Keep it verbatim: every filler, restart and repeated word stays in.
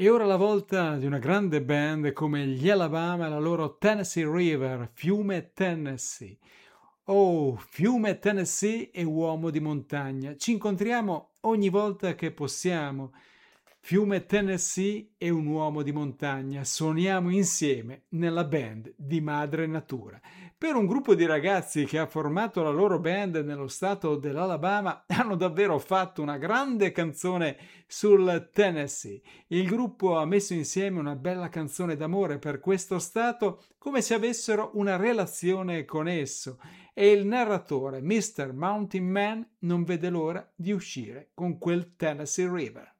E ora la volta di una grande band come gli Alabama e la loro Tennessee River, Fiume Tennessee. Oh, Fiume Tennessee e uomo di montagna. Ci incontriamo ogni volta che possiamo. Fiume Tennessee e un uomo di montagna. Suoniamo insieme nella band di Madre Natura. Per un gruppo di ragazzi che ha formato la loro band nello stato dell'Alabama, hanno davvero fatto una grande canzone sul Tennessee. Il gruppo ha messo insieme una bella canzone d'amore per questo stato, come se avessero una relazione con esso, e il narratore, mister Mountain Man, non vede l'ora di uscire con quel Tennessee River.